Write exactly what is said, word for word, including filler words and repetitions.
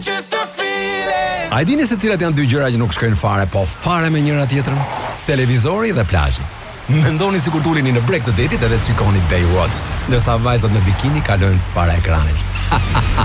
A e dini se cilat janë dy gjëra që nuk shkojnë fare, po fare me njëra tjetrën? Televizori dhe plazhi. Mendoni sikur tuleni në breg të detit edhe të shikoni Baywatch, ndërsa vajzat në bikini kalojnë para ekranit.